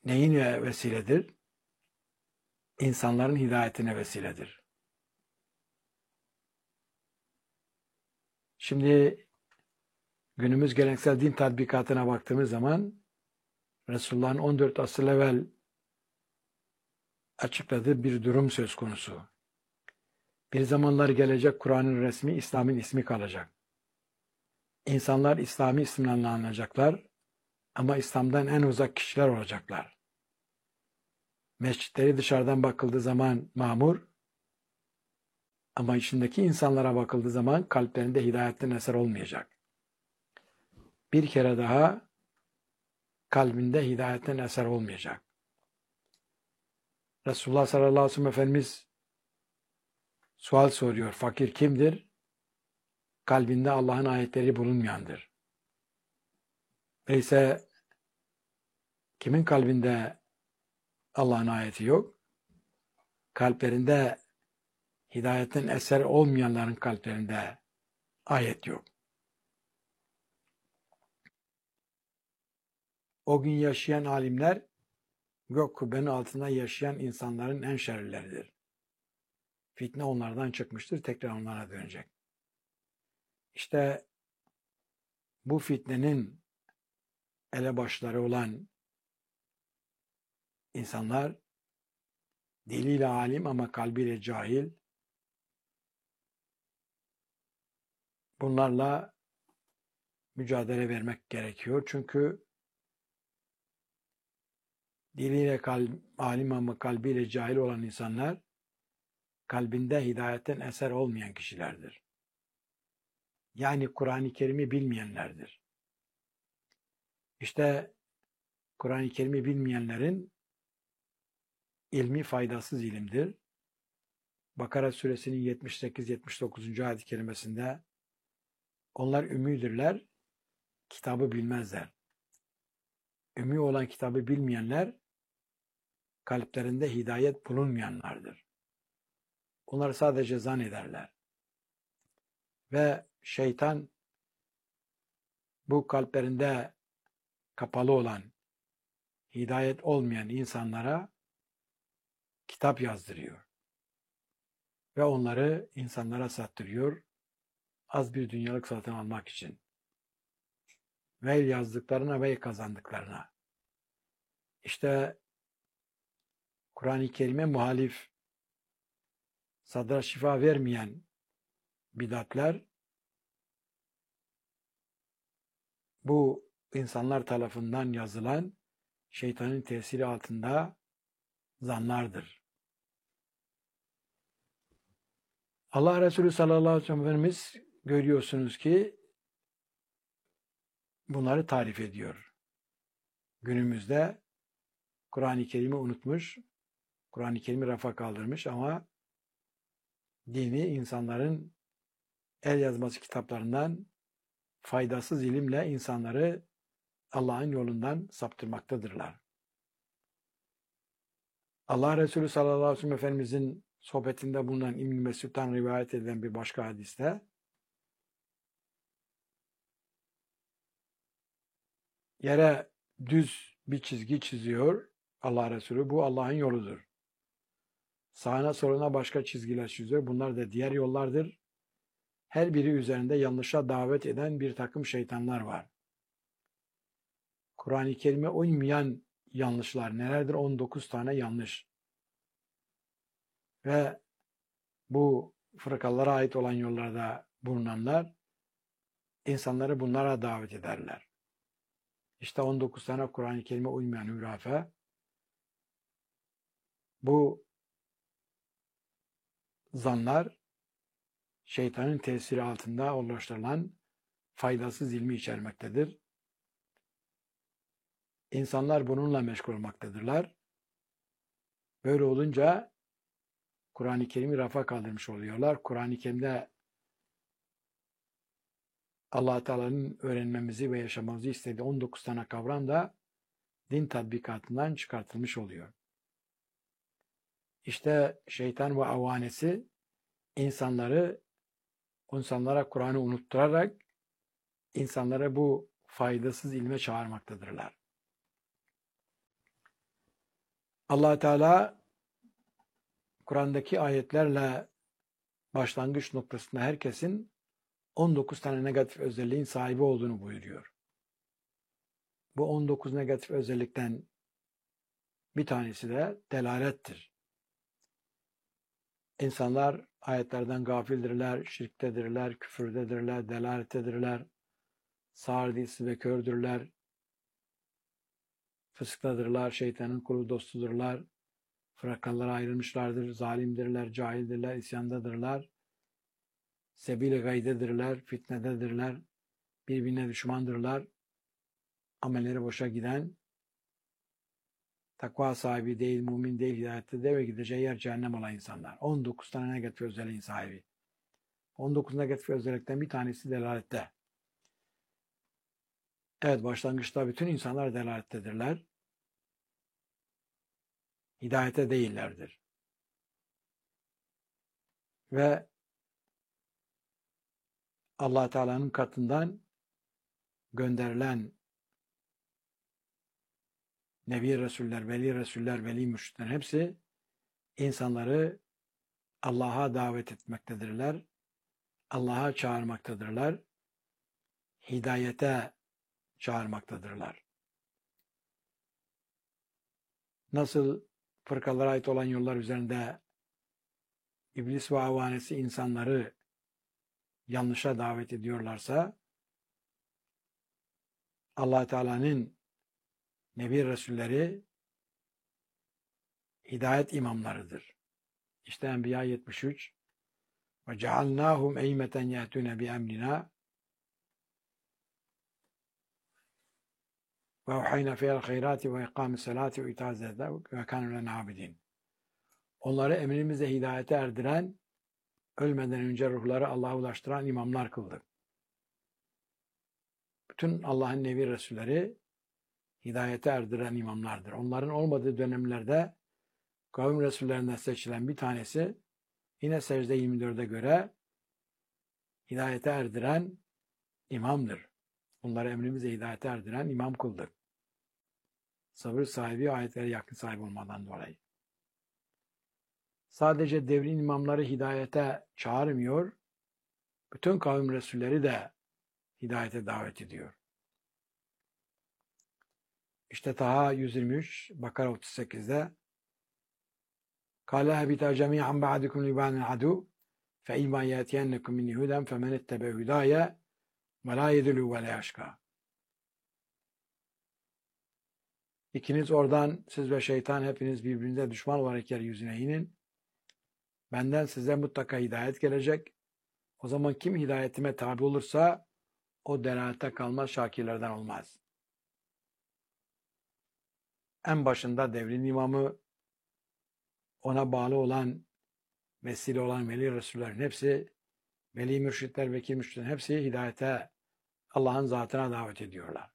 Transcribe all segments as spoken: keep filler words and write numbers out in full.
neyine vesiledir? İnsanların hidayetine vesiledir. Şimdi günümüz geleneksel din tatbikatına baktığımız zaman Resulullah'ın on dört asır evvel açıkladığı bir durum söz konusu. Bir zamanlar gelecek, Kur'an'ın resmi İslam'ın ismi kalacak. İnsanlar İslami isimle anılacaklar ama İslam'dan en uzak kişiler olacaklar. Mescitleri dışarıdan bakıldığı zaman mamur ama içindeki insanlara bakıldığı zaman kalplerinde hidayetten eser olmayacak. Bir kere daha kalbinde hidayetten eser olmayacak. Resulullah sallallahu aleyhi ve sellem Efendimiz sual soruyor. Fakir kimdir? Kalbinde Allah'ın ayetleri bulunmayandır. Öyleyse kimin kalbinde Allah'ın ayeti yok? Kalplerinde hidayetten eser olmayanların kalplerinde ayet yok. O gün yaşayan alimler gök kubbenin altında yaşayan insanların en şerlileridir. Fitne onlardan çıkmıştır, tekrar onlara dönecek. İşte bu fitnenin elebaşları olan insanlar diliyle alim ama kalbiyle cahil, bunlarla mücadele vermek gerekiyor. Çünkü diliyle alim ama kalbiyle cahil olan insanlar kalbinde hidayetten eser olmayan kişilerdir. Yani Kur'an-ı Kerim'i bilmeyenlerdir. İşte Kur'an-ı Kerim'i bilmeyenlerin ilmi faydasız ilimdir. Bakara suresinin yetmiş sekiz yetmiş dokuzuncu ayet-i kerimesinde onlar ümmüdürler, kitabı bilmezler. Ümmü olan kitabı bilmeyenler kalplerinde hidayet bulunmayanlardır. Onlar sadece zan ederler. Ve şeytan bu kalplerinde kapalı olan, hidayet olmayan insanlara kitap yazdırıyor. Ve onları insanlara sattırıyor, az bir dünyalık satın almak için. Ve yazdıklarına ve kazandıklarına. İşte Kur'an-ı Kerim'e muhalif, sadra şifa vermeyen bidatler bu insanlar tarafından yazılan şeytanın tesiri altında zanlardır. Allah Resulü sallallahu aleyhi ve sellem Efendimiz görüyorsunuz ki bunları tarif ediyor. Günümüzde Kur'an-ı Kerim'i unutmuş, Kur'an-ı Kerim'i rafa kaldırmış ama dini insanların el yazması kitaplarından faydasız ilimle insanları Allah'ın yolundan saptırmaktadırlar. Allah Resulü sallallahu aleyhi ve sellem Efendimizin sohbetinde bulunan İbn-i Mesud'dan rivayet edilen bir başka hadiste yere düz bir çizgi çiziyor Allah Resulü. Bu Allah'ın yoludur. Sağına soluna başka çizgiler çiziyor. Bunlar da diğer yollardır. Her biri üzerinde yanlışa davet eden bir takım şeytanlar var. Kur'an-ı Kerim'e uymayan yanlışlar nelerdir? on dokuz tane yanlış. Ve bu fırkalara ait olan yollarda bulunanlar insanları bunlara davet ederler. İşte on dokuz tane Kur'an-ı Kerim'e uymayan hurafe. Bu zanlar şeytanın tesiri altında oluşturulan faydasız ilmi içermektedir. İnsanlar bununla meşgul olmaktadırlar. Böyle olunca Kur'an-ı Kerim'i rafa kaldırmış oluyorlar. Kur'an-ı Kerim'de Allah Teala'nın öğrenmemizi ve yaşamamızı istediği on dokuz tane kavram da din tatbikatından çıkartılmış oluyor. İşte şeytan ve avanesi insanları, insanlara Kur'an'ı unutturarak insanlara bu faydasız ilme çağırmaktadırlar. Allah Teala Kur'an'daki ayetlerle başlangıç noktasında herkesin on dokuz tane negatif özelliğin sahibi olduğunu buyuruyor. Bu on dokuz negatif özellikten bir tanesi de delalettir. İnsanlar ayetlerden gafildirler, şirktedirler, küfürdedirler, delalettedirler, sağır dilsiz ve kördürler, fısıktadırlar, şeytanın kulu dostudurlar, fırkalara ayrılmışlardır, zalimdirler, cahildirler, isyandadırlar, sebil-i gaydedirler, fitnededirler, birbirine düşmandırlar, amelleri boşa giden, takva sahibi değil, mümin değil, hidayette de ve gideceği yer cehennem olan insanlar. on dokuz tane negatif özelliğin sahibi. on dokuz negatif özellikten bir tanesi delalette. Evet, başlangıçta bütün insanlar delalettedirler. Hidayete değillerdir. Ve Allah Teala'nın katından gönderilen Nebi Resuller, Veli Resuller, Veli Mürşitler hepsi insanları Allah'a davet etmektedirler. Allah'a çağırmaktadırlar. Hidayete çağırmaktadırlar. Nasıl fırkalara ait olan yollar üzerinde iblis ve avanesi insanları yanlışa davet ediyorlarsa, Allah Teala'nın Nebi Resulleri hidayet imamlarıdır. İşte Enbiya yetmiş üç ve cealnâhum eymeten yehtûne bi emrina ve uhayna fiyel hayrati ve ikâmis salati ve itâz zekâti ve kânû lena abidin. Onları emrimizle hidayete erdiren, ölmeden önce ruhları Allah'a ulaştıran imamlar kıldık. Bütün Allah'ın Nebi Resulleri hidayete erdiren imamlardır. Onların olmadığı dönemlerde kavim Resullerinden seçilen bir tanesi yine secde yirmi dörde göre hidayete erdiren imamdır. Onları emrimizle hidayete erdiren imam kıldık. Sabır sahibi, ayetlere yakın sahibi olmadan dolayı. Sadece devrin imamları hidayete çağırmıyor, bütün kavim Resulleri de hidayete davet ediyor. İşte Taha yüz yirmi üç, Bakara otuz sekizde قَالَ هَبِتَا جَمِيعًا بَعْدِكُمْ لِبَعْدٍ عَدُوٌّ فَإِمَّا يَأْتِيَنَّكُم مِّنِّي هُدًى فَمَنِ اتَّبَعَ هُدَايَ وَلَا يَضِلُّ وَلَا يَشْقَى. İkiniz oradan, siz ve şeytan hepiniz birbirinize düşman olarak yeryüzüne inin. Benden size mutlaka hidayet gelecek. O zaman kim hidayetime tabi olursa o delalete kalmaz, şakirlerden olmaz. En başında devrin imamı, ona bağlı olan, vesile olan veli Resullerin hepsi, veli mürşitler, vekil mürşitlerin hepsi hidayete, Allah'ın zatına davet ediyorlar.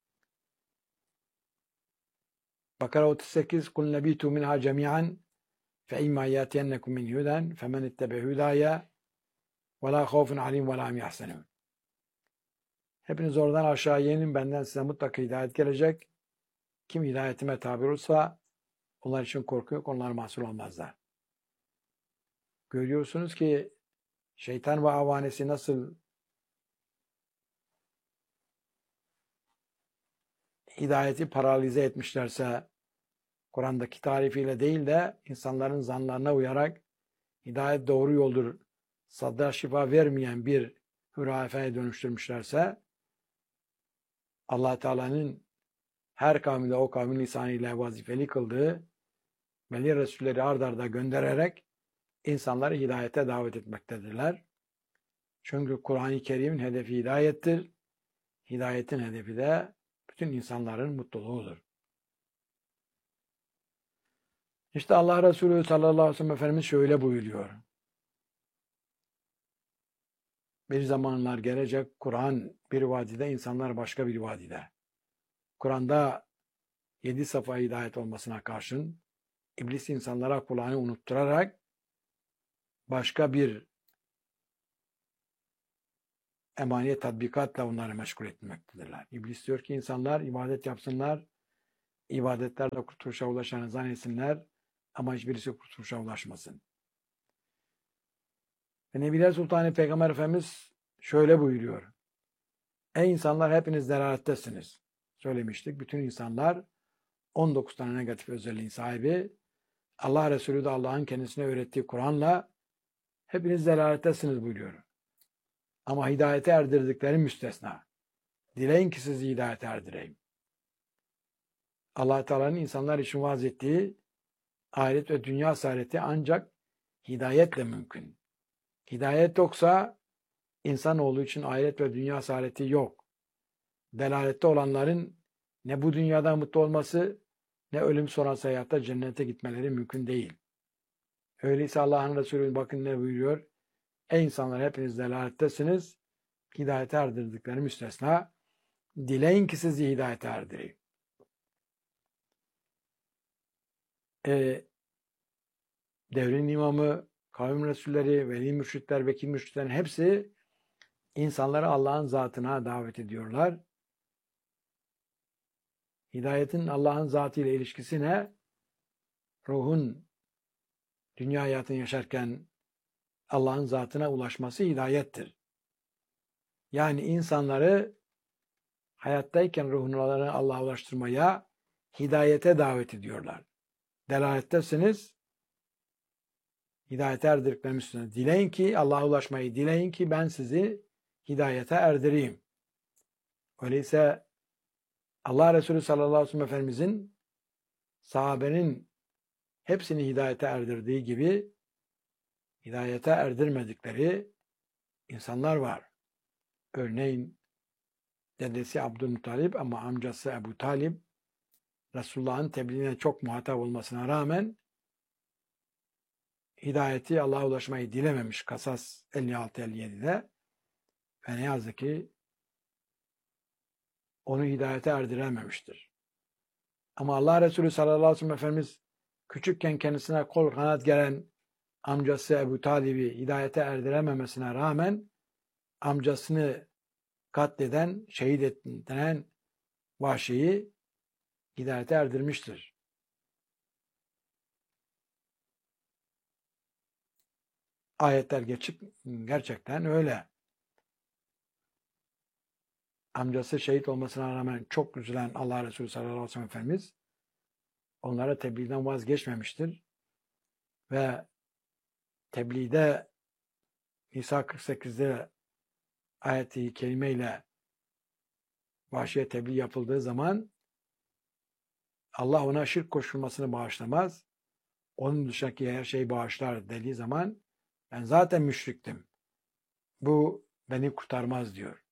Bakara otuz sekiz قُلْ نَبِيتُ مِنْهَا جَمِيعًا فَاِمَّا يَاتِيَنَّكُمْ مِنْ هُدًى فَمَنِ اتَّبَعَ هُدَايَ وَلَا خَوْفٌ عَلَيْهِمْ وَلَا هُمْ يَحْزَنُونَ. Hepiniz oradan aşağıya inin, benden size mutlaka hidayet gelecek. Kim hidayetime tabi olursa onlar için korku yok, onlar mahzun olmazlar. Görüyorsunuz ki şeytan ve avanesi nasıl hidayeti paralize etmişlerse, Kur'an'daki tarifiyle değil de insanların zanlarına uyarak hidayet doğru yoldur, sadra şifa vermeyen bir hürafeye dönüştürmüşlerse, Allah Teala'nın her kavminde o kavmin lisanıyla vazifeli kıldığı veli Resulleri ard arda göndererek insanları hidayete davet etmektedirler. Çünkü Kur'an-ı Kerim'in hedefi hidayettir. Hidayetin hedefi de bütün insanların mutluluğudur. İşte Allah Resulü sallallahu aleyhi ve sellem Efendimiz şöyle buyuruyor. Bir zamanlar gelecek, Kur'an bir vadide, insanlar başka bir vadide. Kur'an'da yedi safa hidayet olmasına karşın iblis insanlara Kur'an'ı unutturarak başka bir emaniyet tatbikatla onları meşgul etmektedirler. İblis diyor ki insanlar ibadet yapsınlar, ibadetlerle kurtuluşa ulaşanı zannetsinler ama hiçbirisi kurtuluşa ulaşmasın. Ve Nebiler Sultanı Peygamber Efendimiz şöyle buyuruyor. Ey insanlar hepiniz delalettesiniz. Söylemiştik. Bütün insanlar on dokuz tane negatif özelliğin sahibi. Allah Resulü de Allah'ın kendisine öğrettiği Kur'an'la hepiniz delalettesiniz buyuruyor. Ama hidayete erdirdikleri müstesna. Dileyin ki sizi hidayete erdireyim. Allah Teala'nın insanlar için vaaz ettiği ahiret ve dünya saadeti ancak hidayetle mümkün. Hidayet yoksa insanoğlu için ahiret ve dünya saadeti yok. Delalette olanların ne bu dünyada mutlu olması ne ölüm sonrası hayatta cennete gitmeleri mümkün değil. Öyleyse Allah'ın Resulü bakın ne buyuruyor? Ey insanlar hepiniz delalettesiniz. Hidayete erdirdikleri müstesna. Dileyin ki sizi hidayete erdireyim. E, devrin imamı, kavim resulleri, veli mürşitler, vekil mürşitlerin hepsi insanları Allah'ın zatına davet ediyorlar. Hidayetin Allah'ın zatıyla ilişkisi ne? Ruhun dünya hayatını yaşarken Allah'ın zatına ulaşması hidayettir. Yani insanları hayattayken ruhlarını Allah'a ulaştırmaya, hidayete davet ediyorlar. Delalettesiniz, hidayete erdirdiklerim üstüne. Dileyin ki Allah'a ulaşmayı, dileyin ki ben sizi hidayete erdireyim. Öyleyse Allah Resulü sallallahu aleyhi ve sellem Efendimizin sahabenin hepsini hidayete erdirdiği gibi hidayete erdirmedikleri insanlar var. Örneğin dedesi Abdülmuttalip ama amcası Ebu Talib Resulullah'ın tebliğine çok muhatap olmasına rağmen hidayeti Allah'a ulaşmayı dilememiş Kasas elli altı elli yedi'de ve ne yazık ki onu hidayete erdirememiştir. Ama Allah Resulü sallallahu aleyhi ve sellem Efendimiz küçükken kendisine kol kanat gelen amcası Ebu Talib'i hidayete erdirememesine rağmen amcasını katleden, şehit edilen Vahşi'yi hidayete erdirmiştir. Ayetler geçip gerçekten öyle. Amcası şehit olmasına rağmen çok üzülen Allah Resulü sallallahu aleyhi ve sellem Efendimiz onlara tebliğden vazgeçmemiştir. Ve tebliğde Nisa kırk sekiz'de ayeti kerimeyle Vahşi'ye tebliğ yapıldığı zaman Allah ona şirk koşulmasını bağışlamaz. Onun dışındaki her şeyi bağışlar dediği zaman ben zaten müşriktim. Bu beni kurtarmaz diyor.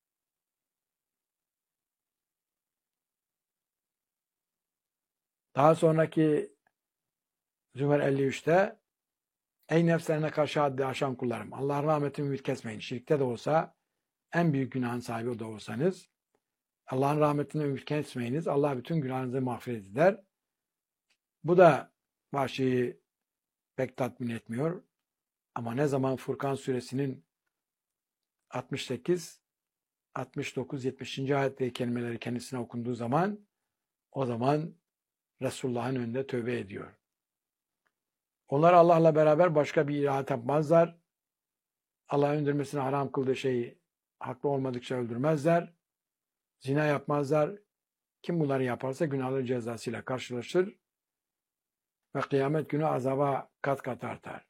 Daha sonraki Zümer elli üç'te ey nefslerine karşı haddi aşan kullarım. Allah'ın rahmetini ümit kesmeyin. Şirkte de olsa en büyük günahın sahibi de olsanız Allah'ın rahmetini ümit kesmeyiniz. Allah bütün günahınızı mağfiret eder. Bu da Vahşi'yi pek tatmin etmiyor. Ama ne zaman Furkan suresinin altmış sekiz, altmış dokuz, yetmişinci ayetleri kelimeleri kendisine okunduğu zaman o zaman Resulullah'ın önünde tövbe ediyor. Onlar Allah'la beraber başka bir ilah tapmazlar. Allah'ın öldürmesini haram kıldığı şeyi haklı olmadıkça öldürmezler. Zina yapmazlar. Kim bunları yaparsa günahları cezasıyla karşılaşır ve kıyamet günü azaba kat kat artar.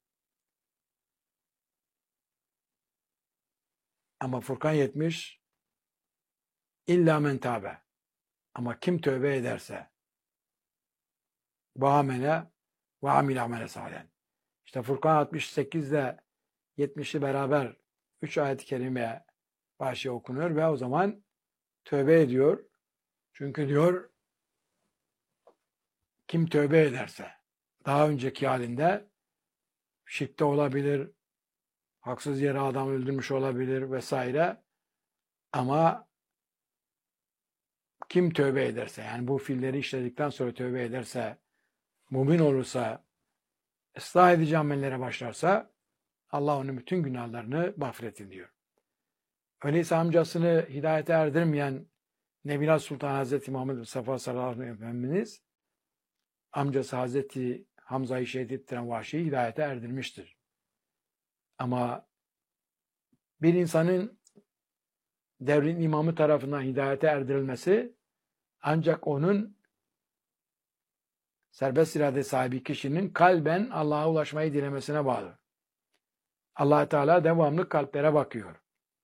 Ama Furkan yetmiş illa men tabe. Ama kim tövbe ederse ve amene ve amil amele salihen. İşte Furkan altmış sekiz ile yetmiş'i beraber üç ayet-i kerimeye başı okunuyor ve o zaman tövbe ediyor. Çünkü diyor kim tövbe ederse daha önceki halinde şirkte olabilir, haksız yere adam öldürmüş olabilir vesaire. Ama kim tövbe ederse, yani bu fiilleri işledikten sonra tövbe ederse, mümin olursa, ıslah edici amellere başlarsa Allah onun bütün günahlarını mağfiret ediyor. Öyleyse amcasını hidayete erdirmeyen Nebiler Sultan Hazreti Muhammed Mustafa sallallahu aleyhi ve sellem Efendimiz amcası Hazreti Hamza'yı şehit ettiren Vahşi'yi hidayete erdirmiştir. Ama bir insanın devrin imamı tarafından hidayete erdirilmesi ancak onun serbest irade sahibi kişinin kalben Allah'a ulaşmayı dilemesine bağlı. Allah Teala devamlı kalplere bakıyor.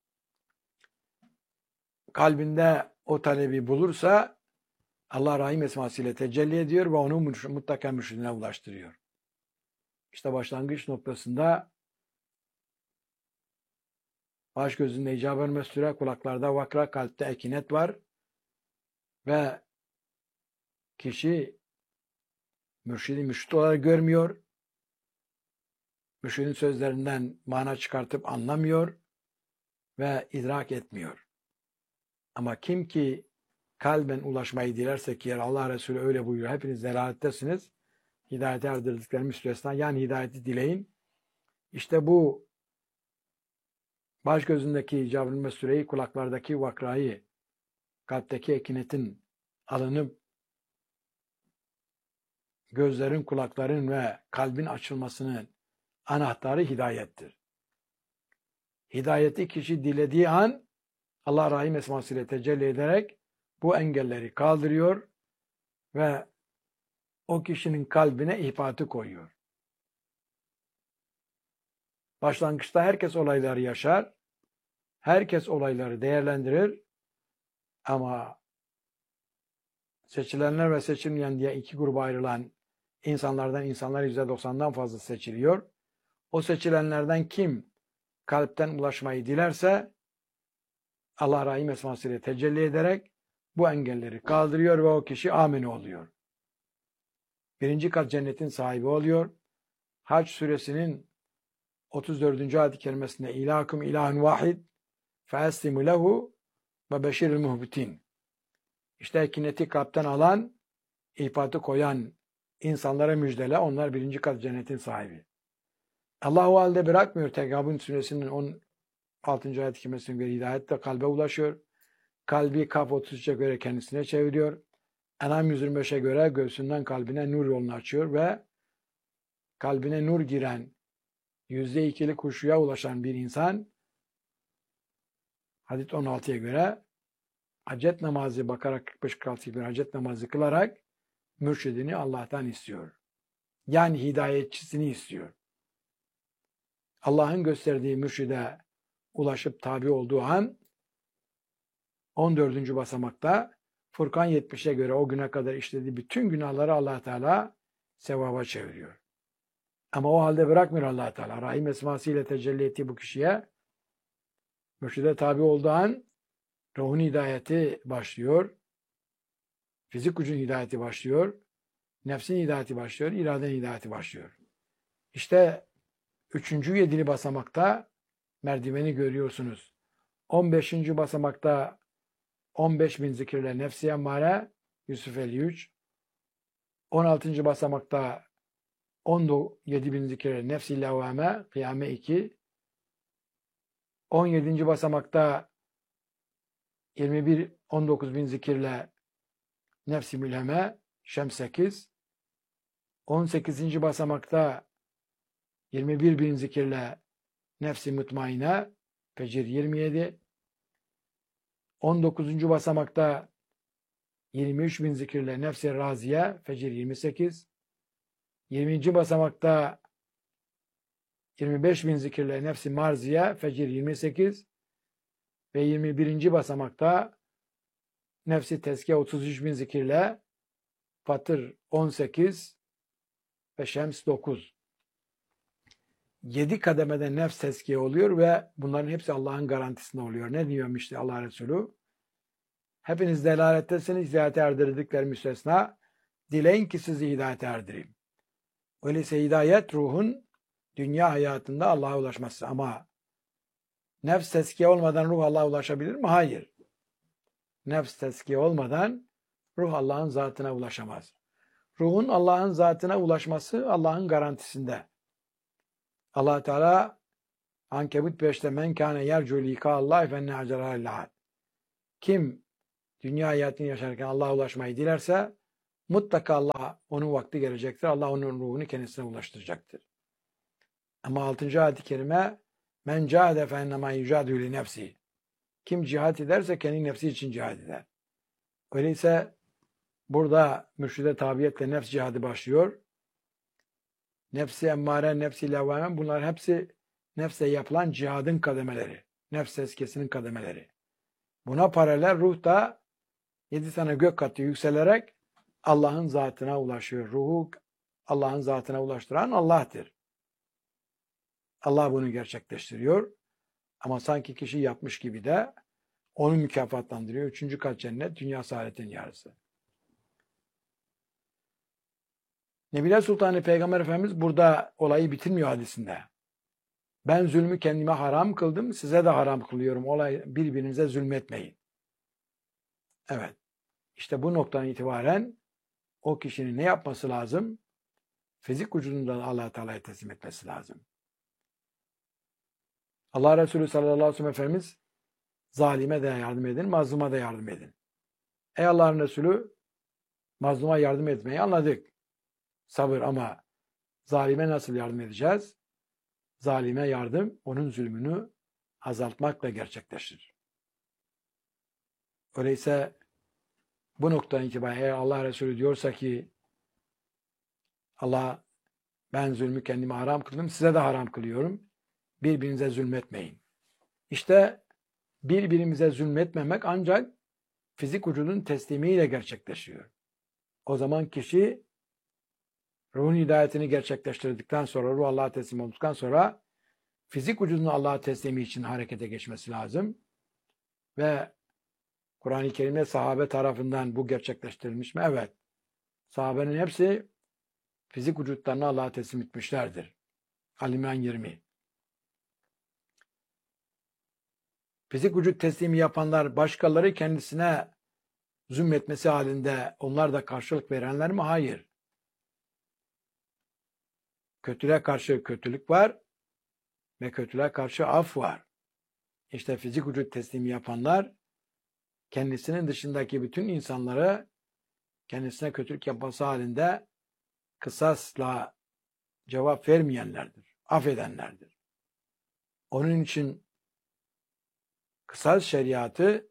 Kalbinde o talebi bulursa Allah Rahim esmasıyla tecelli ediyor ve onu mutlaka mürşidine ulaştırıyor. İşte başlangıç noktasında baş gözünde icab-ı mesture, kulaklarda vakra, kalpte ekinet var ve kişi mürşidi mürşid olarak görmüyor. Mürşidin sözlerinden mana çıkartıp anlamıyor ve idrak etmiyor. Ama kim ki kalben ulaşmayı dilerse ki Allah Resulü öyle buyuruyor. Hepiniz delalettesiniz. Hidayete erdirdikleri müstesna. Yani hidayeti dileyin. İşte bu baş gözündeki icab-ı messureyi, kulaklardaki vakrayı, kalpteki ekinetin alınıp gözlerin, kulakların ve kalbin açılmasının anahtarı hidayettir. Hidayeti kişi dilediği an Allah Rahim esmasıyla tecelli ederek bu engelleri kaldırıyor ve o kişinin kalbine ihbatı koyuyor. Başlangıçta herkes olayları yaşar, herkes olayları değerlendirir ama seçilenler ve seçilmeyen diye iki gruba ayrılan insanlardan insanlar yüzde doksandan fazla seçiliyor. O seçilenlerden kim kalpten ulaşmayı dilerse Allah Rahim esmasıyla tecelli ederek bu engelleri kaldırıyor ve o kişi amine oluyor. Birinci kat cennetin sahibi oluyor. Hac suresinin otuz dördüncü ayet-i kerimesinde ilakum ilahun vahid feeslimu lehu ve beşiril muhbitin. İşte ekineti kalpten alan, ihbatı koyan insanlara müjdele. Onlar birinci kat cennetin sahibi. Allah o halde bırakmıyor. Tegabun suresinin on altıncı ayet-i kerimesine göre hidayet de kalbe ulaşıyor. Kalbi Kaf otuz üçe göre kendisine çeviriyor. En'am yüz yirmi beşe göre göğsünden kalbine nur yolunu açıyor ve kalbine nur giren yüzde ikili kuşuya ulaşan bir insan hadis on altıya göre hacet namazı bakarak kırk beş kırk altı bir hacet namazı kılarak mürşidini Allah'tan istiyor. Yani hidayetçisini istiyor. Allah'ın gösterdiği mürşide ulaşıp tabi olduğu an on dördüncü basamakta Furkan yetmişe göre o güne kadar işlediği bütün günahları Allah Teala sevaba çeviriyor. Ama o halde bırakmıyor Allah Teala. Rahim esmasıyla tecelli ettiği bu kişiye mürşide tabi olduğu an ruhun hidayeti başlıyor. Fizik gücün hidayeti başlıyor. Nefsin hidayeti başlıyor. İradenin hidayeti başlıyor. İşte üçüncü yedili basamakta merdiveni görüyorsunuz. on beşinci basamakta on beş bin zikirle nefsi emmare Yusuf elli üç. on altıncı basamakta on yedi bin zikirle nefsi levvame Kıyame iki. on yedinci basamakta yirmi bir on dokuz bin zikirle nefsi mülheme Şems sekiz. on sekizinci basamakta yirmi bir bin zikirle nefsi mutmaine Fecir yirmi yedi. on dokuzuncu basamakta yirmi üç bin zikirle nefsi raziye Fecir yirmi sekiz. yirminci basamakta yirmi beş bin zikirle nefsi marziye Fecir yirmi sekiz. Ve yirmi birinci basamakta nefsi tezkiye otuz üç bin zikirle Fatır on sekiz ve Şems dokuz. yedi kademede nefs tezkiye oluyor ve bunların hepsi Allah'ın garantisinde oluyor. Ne diyormuş işte Allah Resulü? Hepiniz delalettesiniz, hidayete erdirdikleri müstesna. Dileyin ki sizi hidayete erdireyim. Öyleyse hidayet ruhun dünya hayatında Allah'a ulaşması. Ama nefs tezkiye olmadan ruh Allah'a ulaşabilir mi? Hayır. Nefs tezkiye olmadan ruh Allah'ın zatına ulaşamaz. Ruhun Allah'ın zatına ulaşması Allah'ın garantisinde. Allah Teala Ankebut beşte men kâne yercu lika Allah fenne acerâ. Kim dünya hayatını yaşarken Allah'a ulaşmayı dilerse mutlaka Allah onun vakti gelecektir. Allah onun ruhunu kendisine ulaştıracaktır. Ama altıncı ayet-i kerime men cahade fe ennemâ yücâdû li nefsi. Kim cihat ederse kendi nefsi için cihat eder. Öyleyse burada mürşide tabiyetle nefs cihadı başlıyor. Nefsi emmare, nefsi levvame bunlar hepsi nefse yapılan cihadın kademeleri. Nefs tezkiyesinin kademeleri. Buna paralel ruh da yedi tane gök katı yükselerek Allah'ın zatına ulaşıyor. Ruhu Allah'ın zatına ulaştıran Allah'tır. Allah bunu gerçekleştiriyor. Ama sanki kişi yapmış gibi de onu mükafatlandırıyor. Üçüncü kat cennet, dünya saadetin yarısı. Nebiler Sultanı Peygamber Efendimiz burada olayı bitirmiyor hadisinde. Ben zulmü kendime haram kıldım, size de haram kılıyorum. Olay birbirinize zulmetmeyin. Evet. İşte bu noktadan itibaren o kişinin ne yapması lazım? Fizik vücudundan Allah-u Teala'ya teslim etmesi lazım. Allah Resulü sallallahu aleyhi ve sellem Efendimiz zalime de yardım edin, mazluma da yardım edin. Ey Allah'ın Resulü mazluma yardım etmeyi anladık. Sabır ama zalime nasıl yardım edeceğiz? Zalime yardım onun zulmünü azaltmakla gerçekleşir. Öyleyse bu noktadan itibaren eğer Allah Resulü diyorsa ki Allah ben zulmü kendime haram kıldım, size de haram kılıyorum. Birbirinize zulmetmeyin. İşte birbirimize zulmetmemek ancak fizik vücudun teslimiyle gerçekleşiyor. O zaman kişi ruhun hidayetini gerçekleştirdikten sonra, ruh Allah'a teslim olduktan sonra fizik vücudun Allah'a teslimi için harekete geçmesi lazım. Ve Kur'an-ı Kerim'de sahabe tarafından bu gerçekleştirilmiş mi? Evet. Sahabenin hepsi fizik vücutlarını Allah'a teslim etmişlerdir. Ali-İmran yirmi. Fizik vücut teslimi yapanlar başkaları kendisine zulmetmesi halinde onlar da karşılık verenler mi? Hayır. Kötülüğe karşı kötülük var ve kötülüğe karşı af var. İşte fizik vücut teslimi yapanlar kendisinin dışındaki bütün insanları kendisine kötülük yapması halinde kısasla cevap vermeyenlerdir. Affedenlerdir. Onun için kısas şeriatı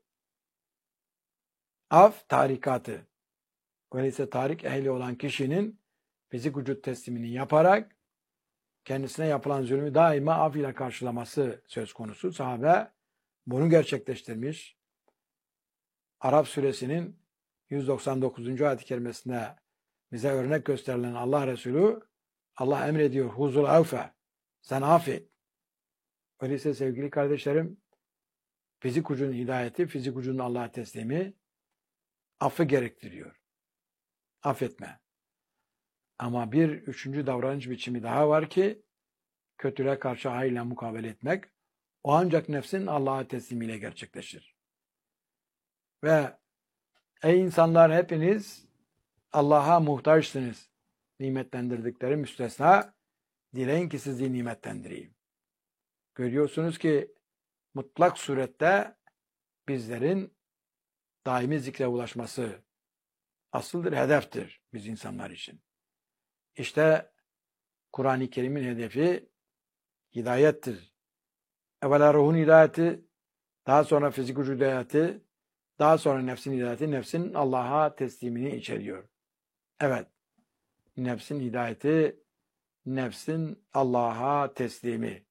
af tarikatı. Öyleyse tarik ehli olan kişinin fizik vücut teslimini yaparak kendisine yapılan zulmü daima af ile karşılaması söz konusu. Sahabe bunu gerçekleştirmiş. Arap suresinin yüz doksan dokuzuncu ayet-i kerimesinde bize örnek gösterilen Allah Resulü Allah emrediyor. Huzul avfe. Sen affet. Öyleyse sevgili kardeşlerim fizik vücudun hidayeti, fizik vücudun Allah'a teslimi affı gerektiriyor. Affetme. Ama bir üçüncü davranış biçimi daha var ki kötülüğe karşı hayırla mukabele etmek. O ancak nefsin Allah'a teslimiyle gerçekleşir. Ve ey insanlar hepiniz Allah'a muhtaçsınız. Nimetlendirdikleri müstesna dileyin ki sizi nimetlendireyim. Görüyorsunuz ki mutlak surette bizlerin daimi zikre ulaşması asıldır, hedeftir biz insanlar için. İşte Kur'an-ı Kerim'in hedefi hidayettir. Evvela ruhun hidayeti, daha sonra fizik vücut hidayeti, daha sonra nefsin hidayeti, nefsin Allah'a teslimini içeriyor. Evet, nefsin hidayeti, nefsin Allah'a teslimi.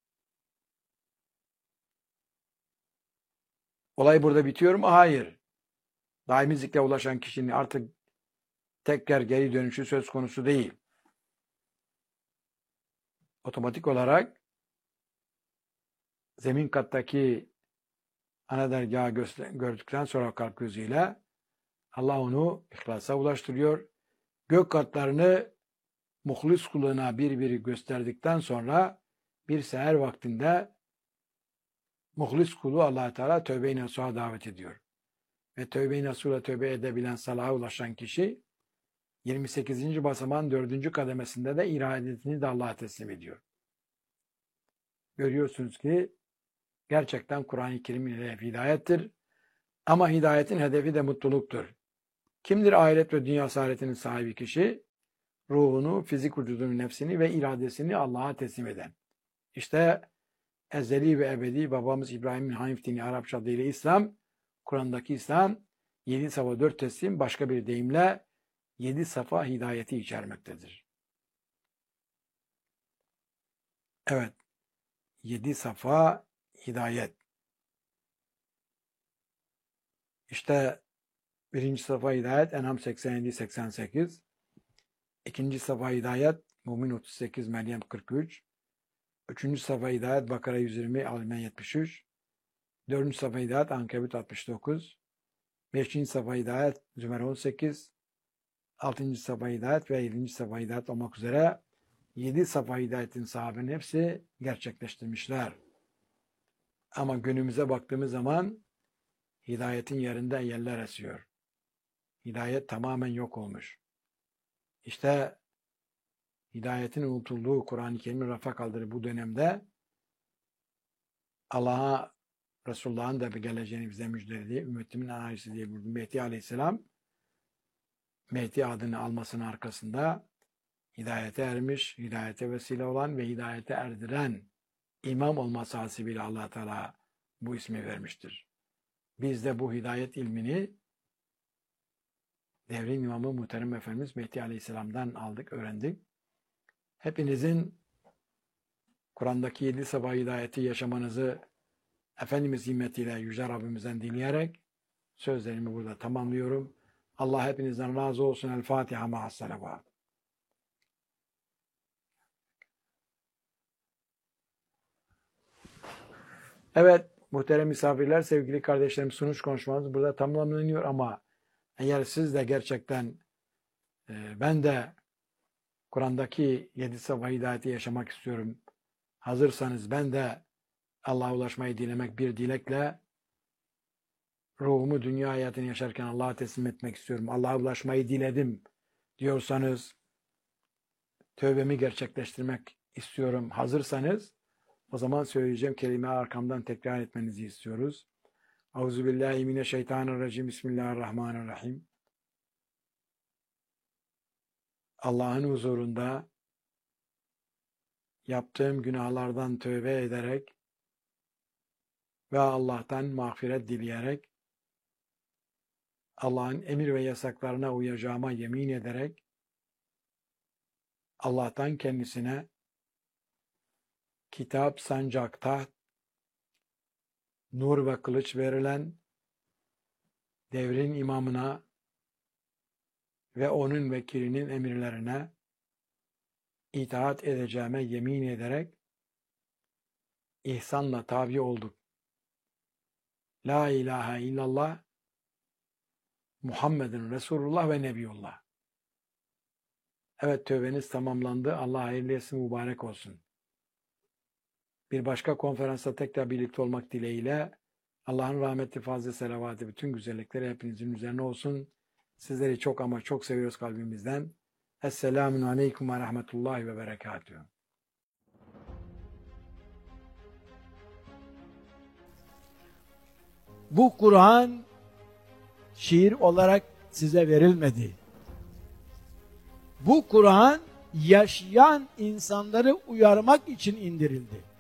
Olay burada bitiyor mu? Hayır. Daimi zikre ulaşan kişinin artık tekrar geri dönüşü söz konusu değil. Otomatik olarak zemin kattaki ana dergahı gördükten sonra kalp gözüyle Allah onu ihlasa ulaştırıyor. Gök katlarını muhlis kuluna bir biri gösterdikten sonra bir seher vaktinde muhlis kulu Allah Teala tövbe-i nasuha davet ediyor. Ve tövbe-i nasuhla tövbe edebilen salaha ulaşan kişi yirmi sekizinci basamağın dördüncü kademesinde de iradetini de Allah'a teslim ediyor. Görüyorsunuz ki gerçekten Kur'an-ı Kerim'in hedefi hidayettir. Ama hidayetin hedefi de mutluluktur. Kimdir ahiret ve dünya saadetinin sahibi kişi? Ruhunu, fizik vücudunu, nefsini ve iradesini Allah'a teslim eden. İşte ezeli ve ebedi babamız İbrahim'in Hanif dini Arapça adıyla İslam, Kur'an'daki İslam, yedi safa dört teslim, başka bir deyimle yedi safa hidayeti içermektedir. Evet, yedi safa hidayet. İşte birinci safa hidayet En'am seksen yedi seksen sekiz, ikinci safa hidayet Mümin otuz sekiz, Meryem kırk üç, üçüncü safa hidayet Bakara yüz yirmi, Al-İmran yetmiş üç, dördüncü safa hidayet Ankebut altmış dokuz, beşinci safa hidayet Zümer on sekiz, altıncı safa hidayet ve yedinci safa hidayet olmak üzere yedi safa hidayetin sahabenin hepsi gerçekleştirmişler. Ama günümüze baktığımız zaman hidayetin yerinde yeller esiyor. Hidayet tamamen yok olmuş. İşte hidayetin unutulduğu Kur'an-ı Kerim'in rafa kaldırdığı bu dönemde Allah'a, Resulullah'ın da geleceğini bize müjdelediği, ümmetimin anayisi diye buyurdu. Mehdi Aleyhisselam, Mehdi adını almasının arkasında hidayete ermiş, hidayete vesile olan ve hidayete erdiren imam olması hasebiyle Allah Teala bu ismi vermiştir. Biz de bu hidayet ilmini devrin imamı Muhterem Efendimiz Mehdi Aleyhisselam'dan aldık, öğrendik. Hepinizin Kur'an'daki yedi sabah hidayeti yaşamanızı Efendimiz himmetiyle Yüce Rabbimizden dileyerek sözlerimi burada tamamlıyorum. Allah hepinizden razı olsun. El Fatiha ma'as-salavat. Evet, muhterem misafirler, sevgili kardeşlerim, sunuş konuşmamız burada tamamlanıyor ama eğer siz de gerçekten e, ben de Kur'an'daki yedi sabah hidayeti yaşamak istiyorum, hazırsanız ben de Allah'a ulaşmayı dilemek bir dilekle ruhumu dünya hayatını yaşarken Allah'a teslim etmek istiyorum, Allah'a ulaşmayı diledim diyorsanız, tövbemi gerçekleştirmek istiyorum, hazırsanız o zaman söyleyeceğim kelimeyi arkamdan tekrar etmenizi istiyoruz. Euzubillahimineşşeytanirracim. Bismillahirrahmanirrahim. Allah'ın huzurunda yaptığım günahlardan tövbe ederek ve Allah'tan mağfiret dileyerek, Allah'ın emir ve yasaklarına uyacağıma yemin ederek, Allah'tan kendisine kitap, sancak, taht, nur ve kılıç verilen devrin imamına ve onun vekilinin emirlerine itaat edeceğime yemin ederek ihsanla tabi olduk. La ilahe illallah Muhammedun Resulullah ve Nebiyullah. Evet, tövbeniz tamamlandı. Allah hayırlı etsin, mübarek olsun. Bir başka konferansta tekrar birlikte olmak dileğiyle Allah'ın rahmeti, fazla selavatı, bütün güzellikleri hepinizin üzerine olsun. Sizleri çok ama çok seviyoruz kalbimizden. Esselamun aleyküm ve rahmetullahi ve berekatühü. Bu Kur'an şiir olarak size verilmedi. Bu Kur'an yaşayan insanları uyarmak için indirildi.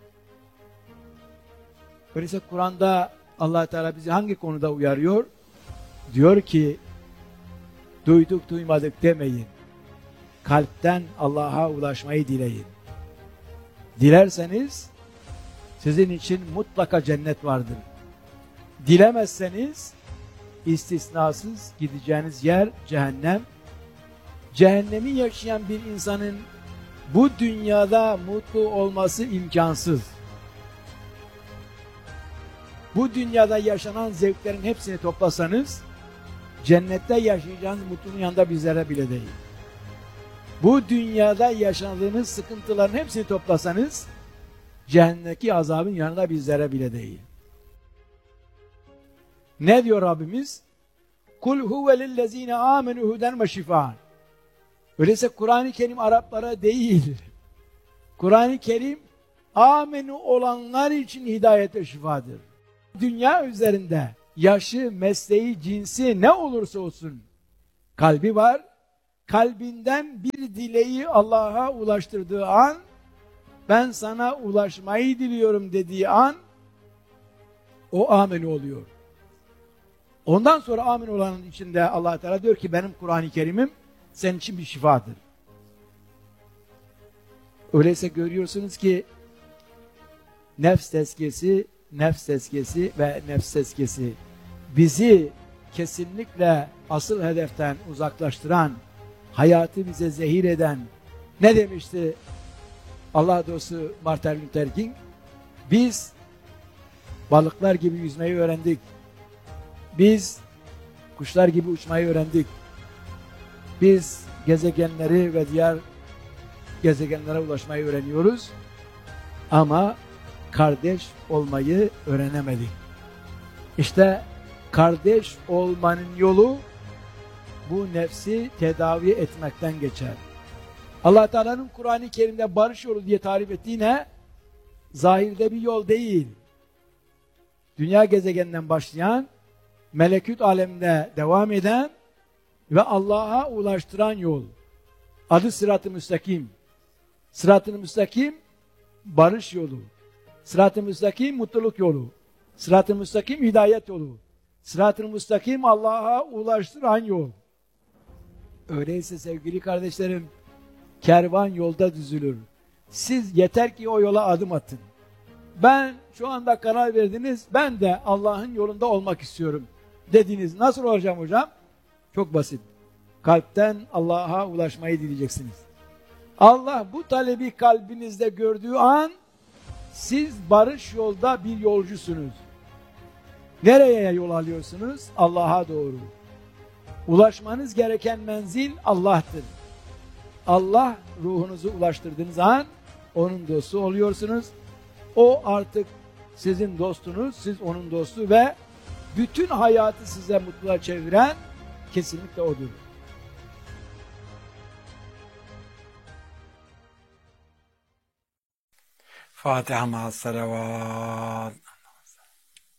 Öyleyse Kur'an'da Allah Teala bizi hangi konuda uyarıyor? Diyor ki, duyduk duymadık demeyin. Kalpten Allah'a ulaşmayı dileyin. Dilerseniz sizin için mutlaka cennet vardır. Dilemezseniz istisnasız gideceğiniz yer cehennem. Cehennemi yaşayan bir insanın bu dünyada mutlu olması imkansız. Bu dünyada yaşanan zevklerin hepsini toplasanız cennette yaşayacağınız mutluluğun yanında bir zerre bile değil. Bu dünyada yaşadığınız sıkıntıların hepsini toplasanız cehennemdeki azabın yanında bir zerre bile değil. Ne diyor Rabbimiz? Kul huve lillezine amenu huden ve şifaan. Öyleyse Kur'an-ı Kerim Araplara değil. Kur'an-ı Kerim amenu olanlar için hidayet ve şifadır. Dünya üzerinde yaşı, mesleği, cinsi ne olursa olsun kalbi var. Kalbinden bir dileği Allah'a ulaştırdığı an, ben sana ulaşmayı diliyorum dediği an, o amin oluyor. Ondan sonra amin olanın içinde Allah Teala diyor ki benim Kur'an-ı Kerim'im senin için bir şifadır. Öyleyse görüyorsunuz ki nefs tezkiyesi, nefs tezkiyesi ve nefs tezkiyesi bizi kesinlikle asıl hedeften uzaklaştıran, hayatı bize zehir eden, ne demişti Allah dostu Martin Luther King? Biz balıklar gibi yüzmeyi öğrendik. Biz kuşlar gibi uçmayı öğrendik. Biz gezegenleri ve diğer gezegenlere ulaşmayı öğreniyoruz. Ama kardeş olmayı öğrenemedik. İşte kardeş olmanın yolu bu nefsi tedavi etmekten geçer. Allah Teala'nın Kur'an-ı Kerim'de barış yolu diye tarif ettiği ne? Zahirde bir yol değil. Dünya gezegeninden başlayan, melekut aleminde devam eden ve Allah'a ulaştıran yol. Adı Sırat-ı Müstakim. Sırat-ı Müstakim barış yolu. Sırat-ı Müstakim mutluluk yolu. Sırat-ı Müstakim hidayet yolu. Sırat-ı Müstakim Allah'a ulaştıran yol. Öyleyse sevgili kardeşlerim, kervan yolda düzülür. Siz yeter ki o yola adım atın. Ben şu anda karar verdiniz, ben de Allah'ın yolunda olmak istiyorum dediniz. Nasıl olacağım hocam? Çok basit. Kalpten Allah'a ulaşmayı dileyeceksiniz. Allah bu talebi kalbinizde gördüğü an siz barış yolda bir yolcusunuz. Nereye yol alıyorsunuz? Allah'a doğru. Ulaşmanız gereken menzil Allah'tır. Allah ruhunuzu ulaştırdığınız an onun dostu oluyorsunuz. O artık sizin dostunuz, siz onun dostu ve bütün hayatı size mutluluğa çeviren kesinlikle odur. Fatiha ma'as salavat.